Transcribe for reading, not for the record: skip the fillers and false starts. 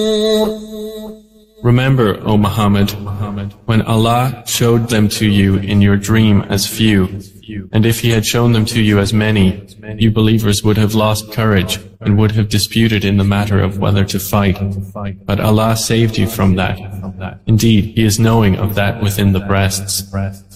Remember, O Muhammad, when Allah showed them to you in your dream as few, and if He had shown them to you as many, you believers would have lost courage and would have disputed in the matter of whether to fight. But Allah saved you from that. Indeed, He is knowing of that within the breasts.